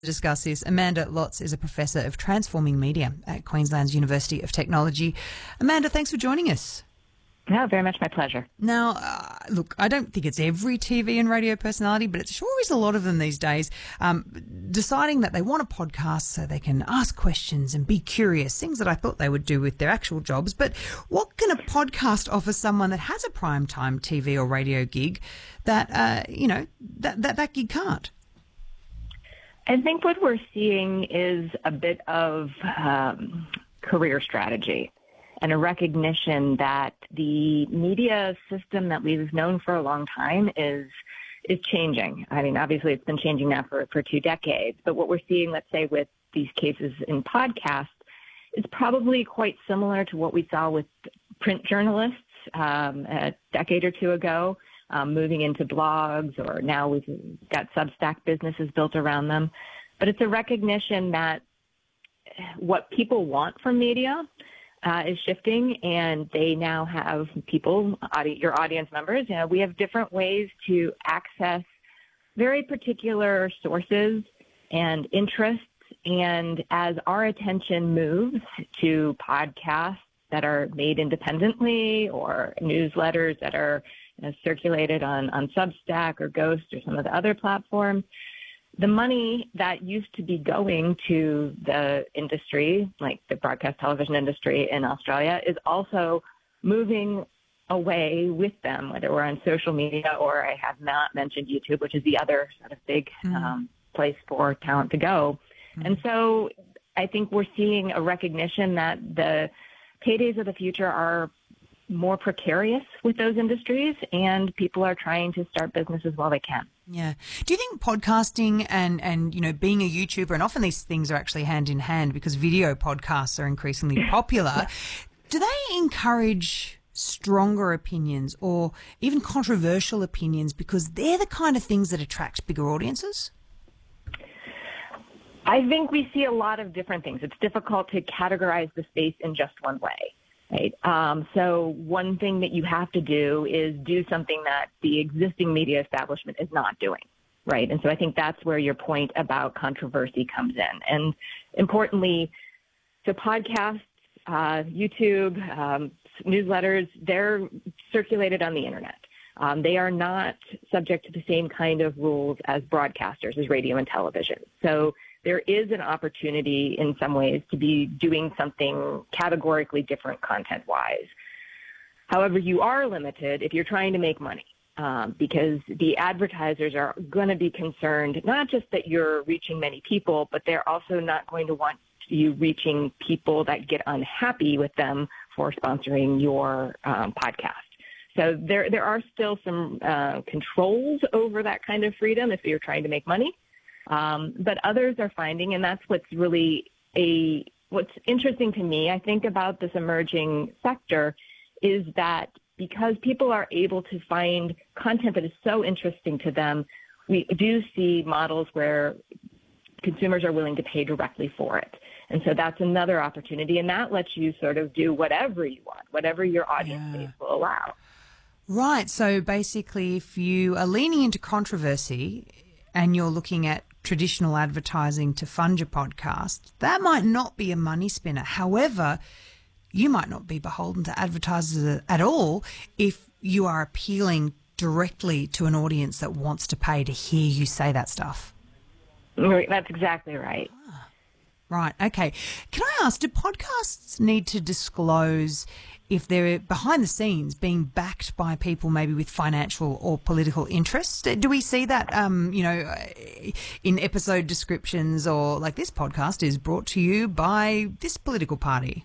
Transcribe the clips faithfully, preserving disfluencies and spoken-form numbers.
To discuss this, Amanda Lotz is a professor of transforming media at Queensland's University of Technology. Amanda, thanks for joining us. No, very much my pleasure. Now, uh, look, I don't think it's every T V and radio personality, but it sure is a lot of them these days, um, deciding that they want a podcast so they can ask questions and be curious, things that I thought they would do with their actual jobs. But what can a podcast offer someone that has a primetime T V or radio gig that, uh, you know, that, that, that gig can't? I think what we're seeing is a bit of um, career strategy and a recognition that the media system that we've known for a long time is is changing. I mean, obviously it's been changing now for, for two decades, but what we're seeing, let's say, with these cases in podcasts is probably quite similar to what we saw with print journalists um, a decade or two ago. Um, moving into blogs, or now we've got Substack businesses built around them. But it's a recognition that what people want from media uh, is shifting, and they now have people, audi- your audience members, you know, we have different ways to access very particular sources and interests. And as our attention moves to podcasts that are made independently or newsletters that are circulated on, on Substack or Ghost or some of the other platforms, the money that used to be going to the industry, like the broadcast television industry in Australia, is also moving away with them, whether we're on social media or I have not mentioned YouTube, which is the other sort of big mm. um, place for talent to go. Mm. And so I think we're seeing a recognition that the paydays of the future are more precarious with those industries, and people are trying to start businesses while they can. Yeah. Do you think podcasting and, and, you know, being a YouTuber, and often these things are actually hand in hand because video podcasts are increasingly popular, yeah. do they encourage stronger opinions or even controversial opinions because they're the kind of things that attract bigger audiences? I think we see a lot of different things. It's difficult to categorize the space in just one way. Right. Um, so one thing that you have to do is do something that the existing media establishment is not doing. Right. And so I think that's where your point about controversy comes in. And importantly, so podcasts, uh, YouTube, um, newsletters, they're circulated on the internet. Um, they are not subject to the same kind of rules as broadcasters, as radio and television. So there is an opportunity in some ways to be doing something categorically different content-wise. However, you are limited if you're trying to make money um, because the advertisers are going to be concerned not just that you're reaching many people, but they're also not going to want you reaching people that get unhappy with them for sponsoring your um, podcast. So there, there are still some uh, controls over that kind of freedom if you're trying to make money. Um, but others are finding, and that's what's really a what's interesting to me, I think, about this emerging sector is that because people are able to find content that is so interesting to them, we do see models where consumers are willing to pay directly for it. And so that's another opportunity, and that lets you sort of do whatever you want, whatever your audience yeah. base will allow. Right. So basically, if you are leaning into controversy and you're looking at traditional advertising to fund your podcast, that might not be a money spinner. However, you might not be beholden to advertisers at all if you are appealing directly to an audience that wants to pay to hear you say that stuff. That's exactly right. Ah, right. Okay. Can I ask, do podcasts need to disclose if they're behind the scenes being backed by people maybe with financial or political interests? Do we see that, um, you know, in episode descriptions, or like this podcast is brought to you by this political party?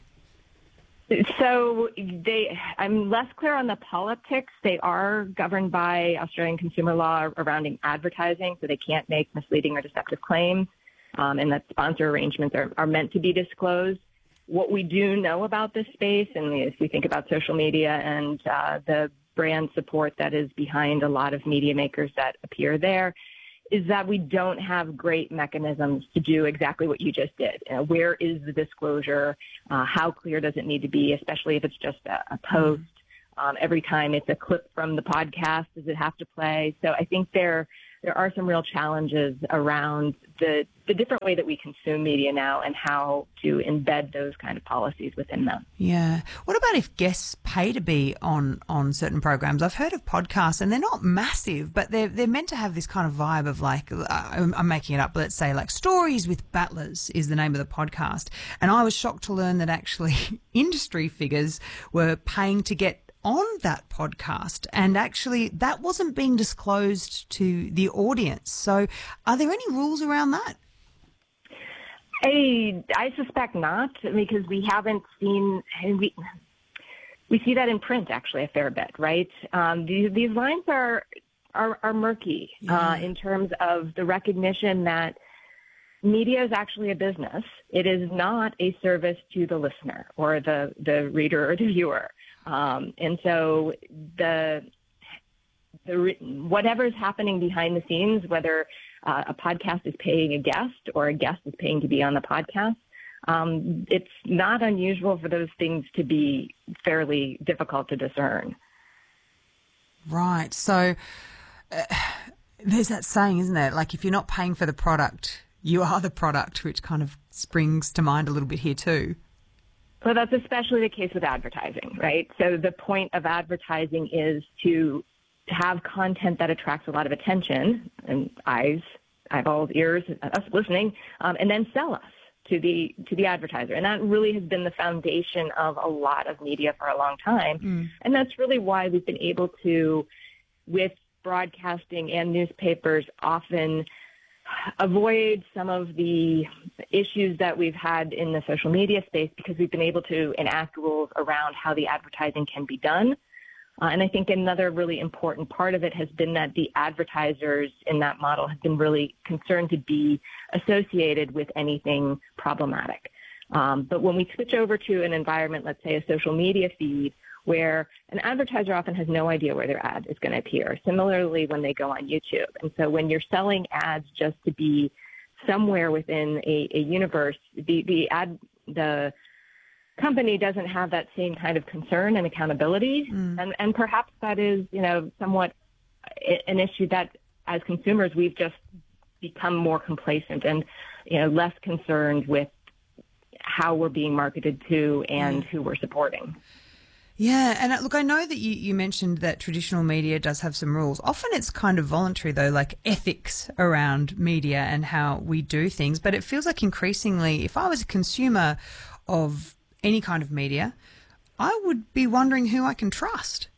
So they, I'm less clear on the politics. They are governed by Australian consumer law surrounding advertising, so they can't make misleading or deceptive claims, um, and that sponsor arrangements are, are meant to be disclosed. What we do know about this space, and if we think about social media and uh, the brand support that is behind a lot of media makers that appear there, is that we don't have great mechanisms to do exactly what you just did. Uh, where is the disclosure? Uh, how clear does it need to be, especially if it's just a, a post? Um, every time it's a clip from the podcast, does it have to play? So I think there there are some real challenges around the the different way that we consume media now and how to embed those kind of policies within them. Yeah. What about if guests pay to be on, on certain programs? I've heard of podcasts, and they're not massive, but they're, they're meant to have this kind of vibe of like, I'm, I'm making it up, but let's say like Stories with Battlers is the name of the podcast. And I was shocked to learn that actually industry figures were paying to get on that podcast, and actually that wasn't being disclosed to the audience. So are there any rules around that? I, I suspect not, because we haven't seen, we, we see that in print actually a fair bit, right? Um, these, these lines are, are, are murky yeah. uh, in terms of the recognition that media is actually a business. It is not a service to the listener or the, the reader or the viewer. Um, and so the, the whatever is happening behind the scenes, whether uh, a podcast is paying a guest or a guest is paying to be on the podcast, um, it's not unusual for those things to be fairly difficult to discern. Right. So uh, there's that saying, isn't there? Like, if you're not paying for the product, you are the product, which kind of springs to mind a little bit here too. Well, that's especially the case with advertising, right? So the point of advertising is to have content that attracts a lot of attention and eyes, eyeballs, ears, us listening, um, and then sell us to the to the advertiser. And that really has been the foundation of a lot of media for a long time. Mm. And that's really why we've been able to, with broadcasting and newspapers, often avoid some of the issues that we've had in the social media space, because we've been able to enact rules around how the advertising can be done. Uh, and I think another really important part of it has been that the advertisers in that model have been really concerned to be associated with anything problematic. Um, but when we switch over to an environment, let's say a social media feed, where an advertiser often has no idea where their ad is going to appear. Similarly, when they go on YouTube. And so when you're selling ads just to be somewhere within a, a universe, the, the ad, the company doesn't have that same kind of concern and accountability. Mm. And, and perhaps that is, you know, somewhat an issue that as consumers, we've just become more complacent and, you know, less concerned with how we're being marketed to and mm. who we're supporting. Yeah, and look, I know that you, you mentioned that traditional media does have some rules. Often it's kind of voluntary, though, like ethics around media and how we do things. But it feels like increasingly, if I was a consumer of any kind of media, I would be wondering who I can trust.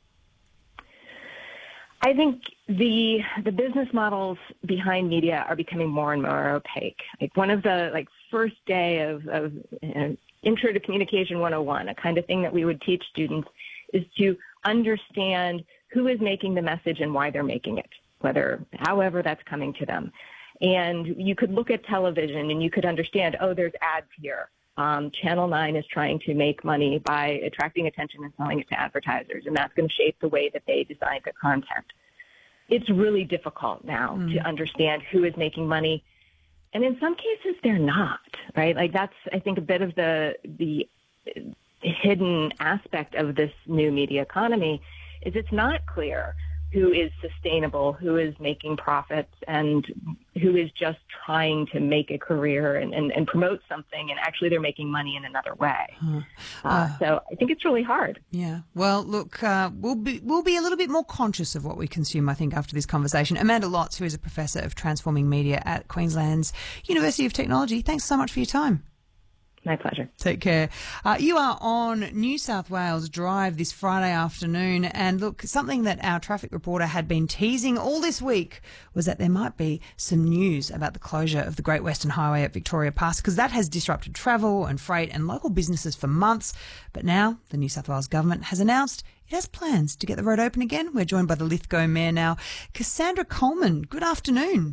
I think the the business models behind media are becoming more and more opaque. Like one of the like first day of, of you know, Intro to Communication one oh one, a kind of thing that we would teach students, is to understand who is making the message and why they're making it, whether, however that's coming to them. And you could look at television and you could understand, oh, there's ads here. Um, Channel nine is trying to make money by attracting attention and selling it to advertisers, and that's going to shape the way that they design the content. It's really difficult now mm. to understand who is making money. And in some cases, they're not, right? Like that's, I think, a bit of the the hidden aspect of this new media economy is it's not clear who is sustainable, who is making profits, and who is just trying to make a career and, and, and promote something, and actually they're making money in another way. Huh. Uh, uh, so I think it's really hard. Yeah. Well, look, uh, we'll be we'll be a little bit more conscious of what we consume, I think, after this conversation. Amanda Lotz, who is a professor of transforming media at Queensland's University of Technology, thanks so much for your time. My pleasure. Take care. Uh, you are on New South Wales Drive this Friday afternoon, and look, something that our traffic reporter had been teasing all this week was that there might be some news about the closure of the Great Western Highway at Victoria Pass, because that has disrupted travel and freight and local businesses for months. But now the New South Wales government has announced it has plans to get the road open again. We're joined by the Lithgow Mayor now, Cassandra Coleman. Good afternoon.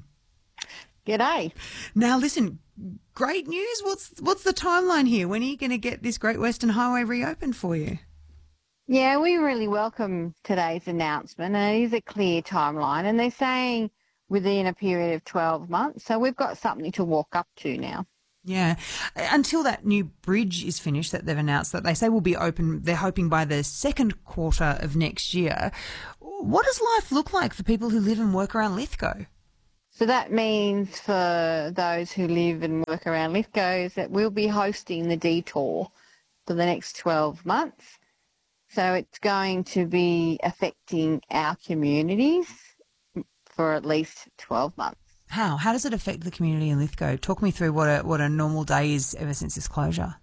G'day. Now, listen, great news. What's what's the timeline here? When are you going to get this Great Western Highway reopened for you? Yeah, we really welcome today's announcement, and it is a clear timeline, and they're saying within a period of twelve months, so we've got something to walk up to now. Yeah. Until that new bridge is finished that they've announced that they say will be open, they're hoping by the second quarter of next year. What does life look like for people who live and work around Lithgow? So that means for those who live and work around Lithgow is that we'll be hosting the detour for the next twelve months. So it's going to be affecting our communities for at least twelve months. How? How does it affect the community in Lithgow? Talk me through what a, what a normal day is ever since this closure.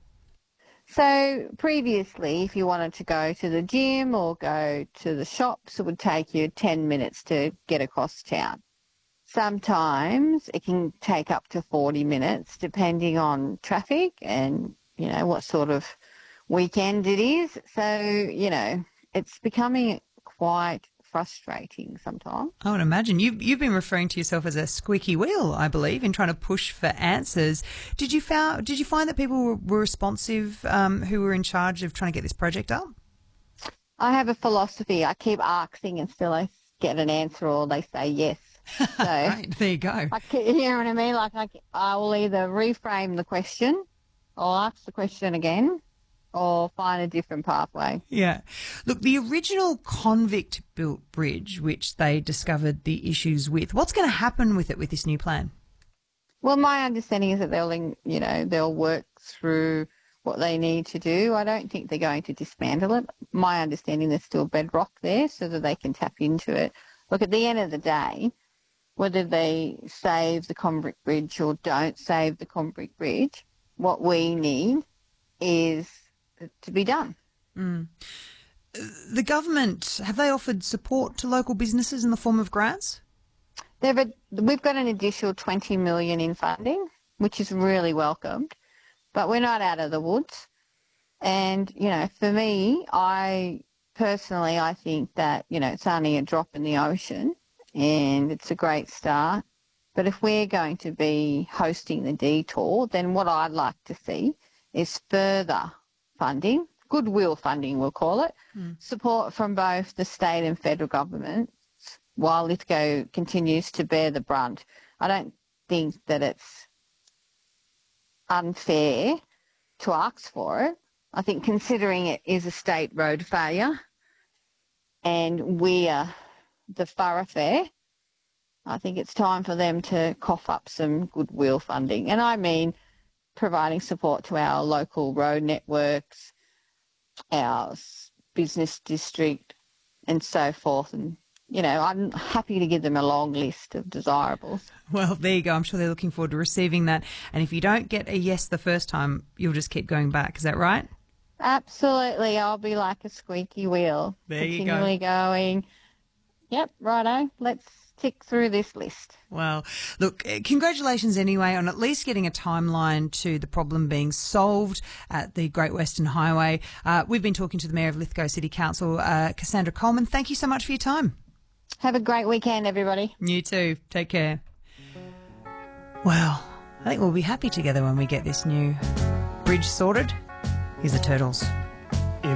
So previously, if you wanted to go to the gym or go to the shops, it would take you ten minutes to get across town. Sometimes it can take up to forty minutes depending on traffic and, you know, what sort of weekend it is. So, you know, it's becoming quite frustrating sometimes. I would imagine. You've, you've been referring to yourself as a squeaky wheel, I believe, in trying to push for answers. Did you, found, did you find that people were, were responsive um, who were in charge of trying to get this project up? I have a philosophy. I keep asking until I get an answer or they say yes. So, right, there you go. I, you know what I mean? Like I, I will either reframe the question or ask the question again or find a different pathway. Yeah. Look, the original convict-built bridge, which they discovered the issues with, what's going to happen with it with this new plan? Well, my understanding is that they'll, you know, they'll work through what they need to do. I don't think they're going to dismantle it. My understanding there's still bedrock there so that they can tap into it. Look, at the end of the day, whether they save the convict bridge or don't save the convict bridge, what we need is to be done. Mm. The government, have they offered support to local businesses in the form of grants? They've a, we've got an additional twenty million dollars in funding, which is really welcomed, but we're not out of the woods. And, you know, for me, I personally, I think that, you know, it's only a drop in the ocean and it's a great start. But if we're going to be hosting the detour, then what I'd like to see is further funding, goodwill funding we'll call it, mm. support from both the state and federal governments while Lithgow continues to bear the brunt. I don't think that it's unfair to ask for it. I think considering it is a state road failure and we're the thoroughfare, I think it's time for them to cough up some goodwill funding. And I mean providing support to our local road networks, our business district and so forth. And, you know, I'm happy to give them a long list of desirables. Well, there you go. I'm sure they're looking forward to receiving that. And if you don't get a yes the first time, you'll just keep going back. Is that right? Absolutely. I'll be like a squeaky wheel. There you go. Continually going, yep, righto, let's tick through this list. Well, look, congratulations anyway on at least getting a timeline to the problem being solved at the Great Western Highway. Uh, we've been talking to the Mayor of Lithgow City Council, uh, Cassandra Coleman. Thank you so much for your time. Have a great weekend, everybody. You too. Take care. Well, I think we'll be happy together when we get this new bridge sorted. Here's the Turtles.